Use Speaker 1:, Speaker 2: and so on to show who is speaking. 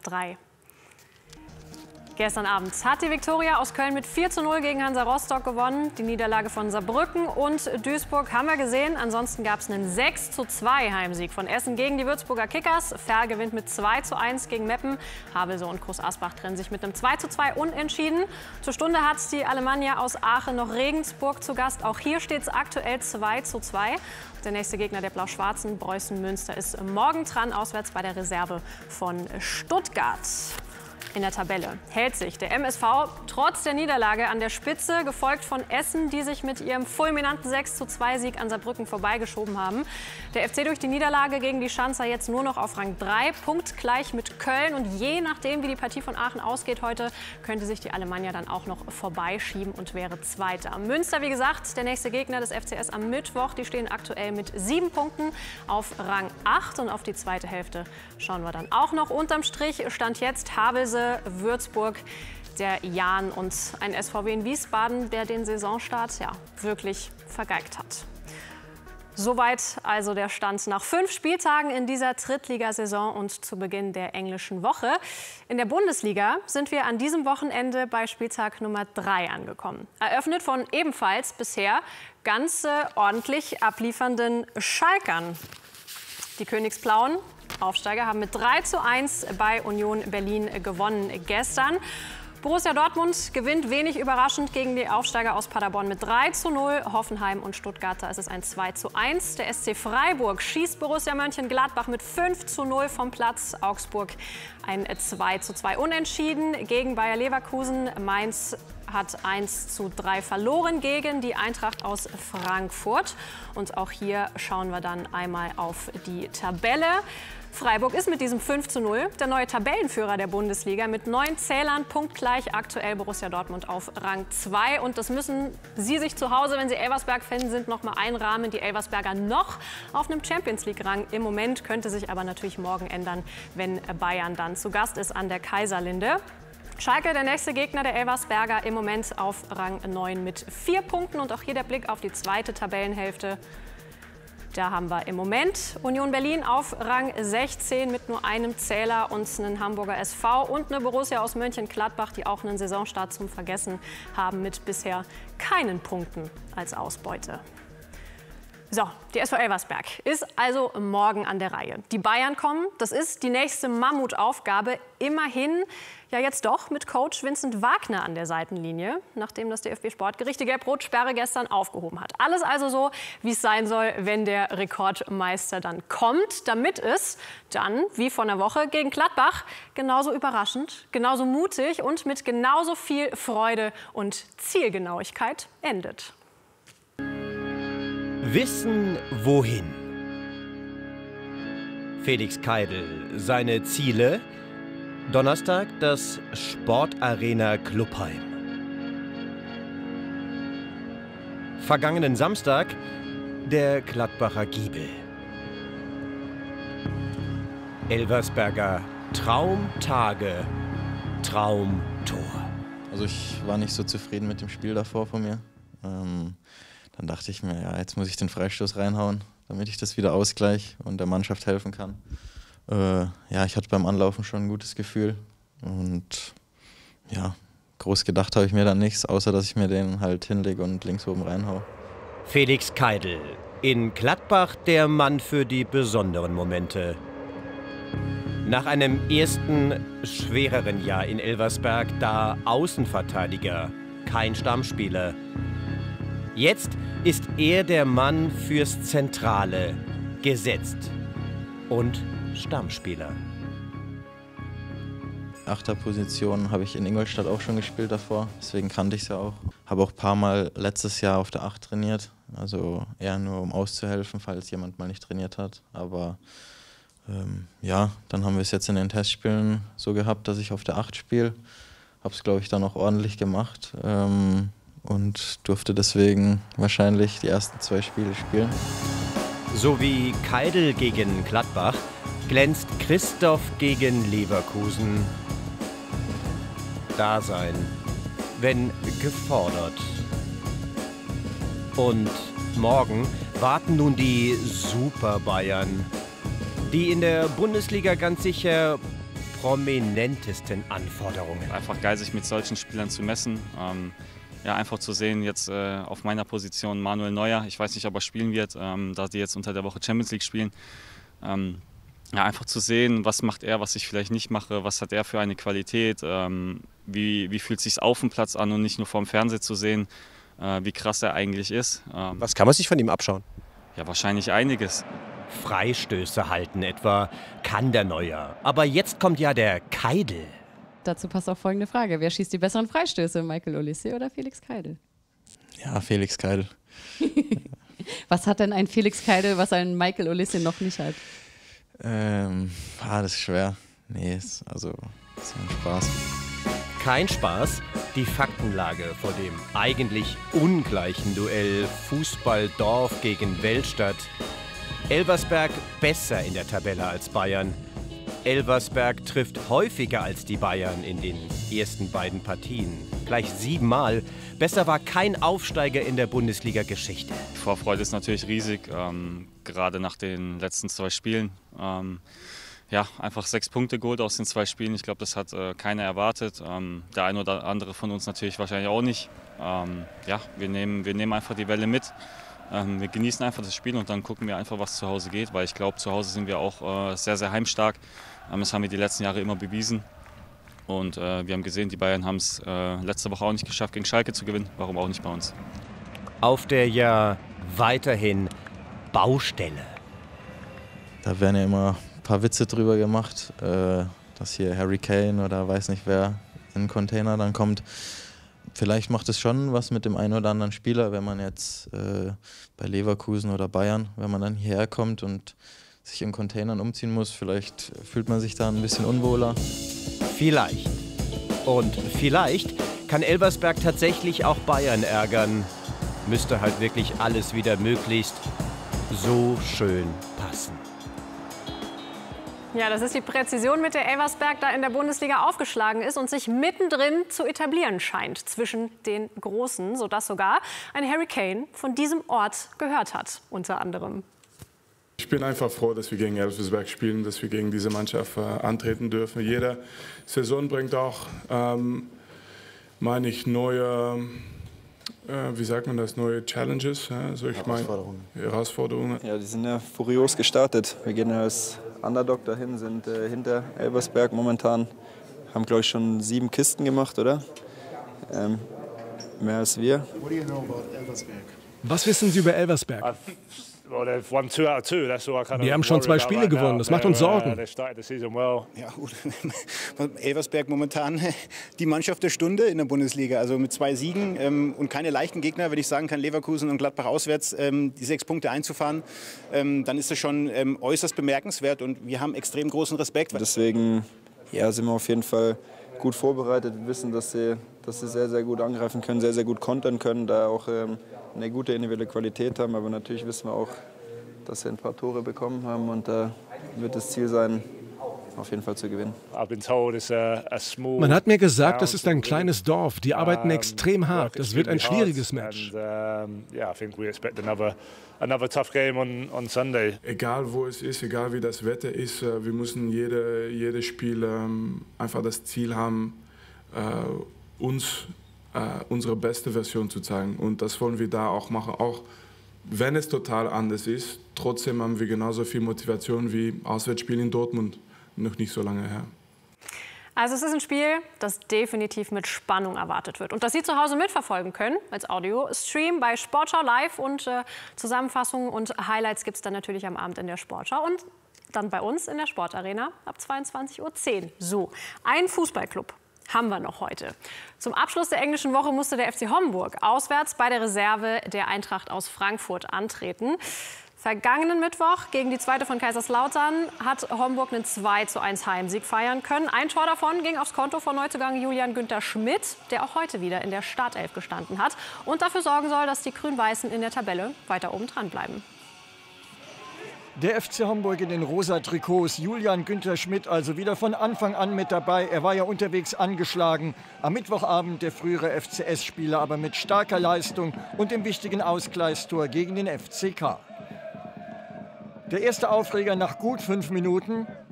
Speaker 1: 3. Gestern Abend hat die Viktoria aus Köln mit 4:0 gegen Hansa Rostock gewonnen. Die Niederlage von Saarbrücken und Duisburg haben wir gesehen. Ansonsten gab es einen 6:2 Heimsieg von Essen gegen die Würzburger Kickers. Ferl gewinnt mit 2:1 gegen Meppen. Havelse und Groß Asbach trennen sich mit einem 2:2 unentschieden. Zur Stunde hat die Alemannia aus Aachen noch Regensburg zu Gast. Auch hier steht es aktuell 2:2. Der nächste Gegner der Blau-Schwarzen, Preußen Münster, ist morgen dran, auswärts bei der Reserve von Stuttgart. In der Tabelle hält sich der MSV trotz der Niederlage an der Spitze, gefolgt von Essen, die sich mit ihrem fulminanten 6:2 an Saarbrücken vorbeigeschoben haben. Der FC durch die Niederlage gegen die Schanzer jetzt nur noch auf Rang 3, punktgleich mit Köln. Und je nachdem, wie die Partie von Aachen ausgeht heute, könnte sich die Alemannia dann auch noch vorbeischieben und wäre Zweiter. Münster, wie gesagt, der nächste Gegner des FCS am Mittwoch. Die stehen aktuell mit 7 Punkten auf Rang 8. Und auf die zweite Hälfte schauen wir dann auch noch. Unterm Strich stand jetzt Havelse, Würzburg, der Jahn und ein SVW in Wiesbaden, der den Saisonstart wirklich vergeigt hat. Soweit also der Stand nach 5 Spieltagen in dieser Drittligasaison und zu Beginn der englischen Woche. In der Bundesliga sind wir an diesem Wochenende bei Spieltag Nummer 3 angekommen. Eröffnet von ebenfalls bisher ganz ordentlich abliefernden Schalkern. Die Königsblauen, Aufsteiger, haben mit 3:1 bei Union Berlin gewonnen gestern. Borussia Dortmund gewinnt wenig überraschend gegen die Aufsteiger aus Paderborn mit 3:0. Hoffenheim und Stuttgart, da ist es ein 2:1. Der SC Freiburg schießt Borussia Mönchengladbach mit 5:0 vom Platz. Augsburg ein 2:2 unentschieden gegen Bayer Leverkusen. Mainz hat 1:3 verloren gegen die Eintracht aus Frankfurt. Und auch hier schauen wir dann einmal auf die Tabelle. Freiburg ist mit diesem 5:0 der neue Tabellenführer der Bundesliga mit 9 Zählern, punktgleich aktuell Borussia Dortmund auf Rang 2. Und das müssen Sie sich zu Hause, wenn Sie Elversberg-Fan sind, noch mal einrahmen. Die Elversberger noch auf einem Champions-League-Rang im Moment, könnte sich aber natürlich morgen ändern, wenn Bayern dann zu Gast ist an der Kaiserlinde. Schalke, der nächste Gegner der Elversberger, im Moment auf Rang 9 mit 4 Punkten. Und auch hier der Blick auf die zweite Tabellenhälfte. Da haben wir im Moment Union Berlin auf Rang 16 mit nur einem Zähler und einen Hamburger SV und eine Borussia aus Mönchengladbach, die auch einen Saisonstart zum Vergessen haben mit bisher keinen Punkten als Ausbeute. So, die SV Elversberg ist also morgen an der Reihe. Die Bayern kommen, das ist die nächste Mammutaufgabe. Immerhin ja jetzt doch mit Coach Vincent Wagner an der Seitenlinie, nachdem das DFB-Sportgericht die Gelb-Rot-Sperre gestern aufgehoben hat. Alles also so, wie es sein soll, wenn der Rekordmeister dann kommt, damit es dann, wie vor einer Woche gegen Gladbach, genauso überraschend, genauso mutig und mit genauso viel Freude und Zielgenauigkeit endet.
Speaker 2: Wissen, wohin? Felix Keidel, seine Ziele? Donnerstag das Sportarena Clubheim. Vergangenen Samstag der Gladbacher Giebel. Elversberger Traumtage, Traumtor.
Speaker 3: Also ich war nicht so zufrieden mit dem Spiel davor von mir. Dann dachte ich mir, ja, jetzt muss ich den Freistoß reinhauen, damit ich das wieder ausgleiche und der Mannschaft helfen kann. Ja, ich hatte beim Anlaufen schon ein gutes Gefühl und ja, groß gedacht habe ich mir dann nichts, außer dass ich mir den halt hinlege und links oben reinhau.
Speaker 2: Felix Keidel, in Gladbach der Mann für die besonderen Momente. Nach einem ersten schwereren Jahr in Elversberg, da Außenverteidiger, kein Stammspieler. Jetzt ist er der Mann fürs Zentrale, gesetzt und Stammspieler.
Speaker 3: Achterposition habe ich in Ingolstadt auch schon gespielt davor, deswegen kannte ich es ja auch. Habe auch ein paar Mal letztes Jahr auf der 8 trainiert, also eher nur um auszuhelfen, falls jemand mal nicht trainiert hat. Aber ja, dann haben wir es jetzt in den Testspielen so gehabt, dass ich auf der 8 spiele. Habe es, glaube ich, dann auch ordentlich gemacht. Und durfte deswegen wahrscheinlich die ersten 2 Spiele spielen.
Speaker 2: So wie Keidel gegen Gladbach glänzt Christoph gegen Leverkusen. Da sein, wenn gefordert. Und morgen warten nun die Super Bayern, die in der Bundesliga ganz sicher prominentesten Anforderungen.
Speaker 4: Einfach geil, sich mit solchen Spielern zu messen. Ja, einfach zu sehen, jetzt auf meiner Position Manuel Neuer, ich weiß nicht, ob er spielen wird, da die jetzt unter der Woche Champions League spielen. Ja, einfach zu sehen, was macht er, was ich vielleicht nicht mache, was hat er für eine Qualität, wie fühlt es sich auf dem Platz an und nicht nur vorm Fernseher zu sehen, wie krass er eigentlich ist.
Speaker 5: Was kann man sich von ihm abschauen?
Speaker 4: Ja, wahrscheinlich einiges.
Speaker 2: Freistöße halten etwa kann der Neuer. Aber jetzt kommt ja der Keidel.
Speaker 6: Dazu passt auch folgende Frage. Wer schießt die besseren Freistöße, Michael Olise oder Felix Keidel?
Speaker 3: Ja, Felix Keidel.
Speaker 6: Was hat denn ein Felix Keidel, was ein Michael Olise noch nicht hat?
Speaker 3: Das ist schwer. Nee, ist ja ein Spaß.
Speaker 2: Kein Spaß, die Faktenlage vor dem eigentlich ungleichen Duell Fußballdorf gegen Weltstadt. Elversberg besser in der Tabelle als Bayern. Elversberg trifft häufiger als die Bayern in den ersten beiden Partien. Gleich 7-mal. Besser war kein Aufsteiger in der Bundesliga-Geschichte.
Speaker 4: Die Vorfreude ist natürlich riesig, gerade nach den letzten 2 Spielen. Ja, einfach 6 Punkte geholt aus den 2 Spielen. Ich glaube, das hat keiner erwartet. Der eine oder andere von uns natürlich wahrscheinlich auch nicht. Ja, wir nehmen einfach die Welle mit. Wir genießen einfach das Spiel und dann gucken wir einfach, was zu Hause geht. Weil ich glaube, zu Hause sind wir auch sehr, sehr heimstark. Das haben wir die letzten Jahre immer bewiesen. Und wir haben gesehen, die Bayern haben es letzte Woche auch nicht geschafft, gegen Schalke zu gewinnen. Warum auch nicht bei uns?
Speaker 2: Auf der ja weiterhin Baustelle.
Speaker 3: Da werden ja immer ein paar Witze drüber gemacht, dass hier Harry Kane oder weiß nicht wer in den Container dann kommt. Vielleicht macht es schon was mit dem einen oder anderen Spieler, wenn man jetzt bei Leverkusen oder Bayern, wenn man dann hierher kommt und sich in Containern umziehen muss, vielleicht fühlt man sich da ein bisschen unwohler.
Speaker 2: Vielleicht. Und vielleicht kann Elversberg tatsächlich auch Bayern ärgern. Müsste halt wirklich alles wieder möglichst so schön passen.
Speaker 1: Ja, das ist die Präzision, mit der Elversberg da in der Bundesliga aufgeschlagen ist und sich mittendrin zu etablieren scheint zwischen den Großen, sodass sogar ein Harry Kane von diesem Ort gehört hat, unter anderem.
Speaker 7: Ich bin einfach froh, dass wir gegen Elversberg spielen, dass wir gegen diese Mannschaft antreten dürfen. Jede Saison bringt auch, meine ich, neue, wie sagt man das, neue Challenges. Also ich Herausforderungen.
Speaker 8: Ja, die sind ja furios gestartet. Wir gehen als Underdog dahin, sind hinter Elversberg momentan. Haben, glaube ich, schon 7 Kisten gemacht, oder? Mehr als wir.
Speaker 9: Was wissen Sie über Elversberg? Wir haben schon 2 Spiele gewonnen, das macht uns Sorgen.
Speaker 10: Ja, gut. Elversberg momentan die Mannschaft der Stunde in der Bundesliga. Also mit 2 Siegen und keine leichten Gegner, wenn ich sagen kann, Leverkusen und Gladbach auswärts, die 6 Punkte einzufahren, dann ist das schon äußerst bemerkenswert und wir haben extrem großen Respekt.
Speaker 8: Deswegen ja, sind wir auf jeden Fall gut vorbereitet. Wir wissen, dass sie sehr, sehr gut angreifen können, sehr, sehr gut kontern können, da auch eine gute individuelle Qualität haben. Aber natürlich wissen wir auch, dass sie ein paar Tore bekommen haben. Und da wird das Ziel sein, auf jeden Fall zu gewinnen.
Speaker 9: Man hat mir gesagt, das ist ein kleines Dorf. Die arbeiten extrem hart. Das wird ein schwieriges Match.
Speaker 7: Egal wo es ist, egal wie das Wetter ist, wir müssen jedes Spiel einfach das Ziel haben, uns unsere beste Version zu zeigen. Und das wollen wir da auch machen, auch wenn es total anders ist. Trotzdem haben wir genauso viel Motivation wie Auswärtsspiel in Dortmund, noch nicht so lange her.
Speaker 1: Also es ist ein Spiel, das definitiv mit Spannung erwartet wird und das Sie zu Hause mitverfolgen können als Audio-Stream bei Sportschau Live und Zusammenfassungen und Highlights gibt es dann natürlich am Abend in der Sportschau und dann bei uns in der Sportarena ab 22:10 Uhr. So, ein Fußballclub haben wir noch heute. Zum Abschluss der englischen Woche musste der FC Homburg auswärts bei der Reserve der Eintracht aus Frankfurt antreten. Vergangenen Mittwoch gegen die zweite von Kaiserslautern hat Homburg einen 2:1 Heimsieg feiern können. Ein Tor davon ging aufs Konto von Neuzugang Julian Günther Schmidt, der auch heute wieder in der Startelf gestanden hat und dafür sorgen soll, dass die Grün-Weißen in der Tabelle weiter oben dran bleiben.
Speaker 11: Der FC Homburg in den rosa Trikots, Julian Günther Schmidt also wieder von Anfang an mit dabei. Er war ja unterwegs angeschlagen. Am Mittwochabend der frühere FCS-Spieler, aber mit starker Leistung und dem wichtigen Ausgleichstor gegen den FCK. Der erste Aufreger nach gut 5 Minuten.